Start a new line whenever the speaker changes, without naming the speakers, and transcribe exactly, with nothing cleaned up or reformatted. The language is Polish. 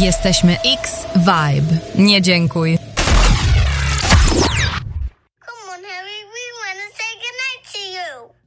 Jesteśmy X-Vibe. Nie dziękuj.
Come on, Harry, we want to say goodnight to you.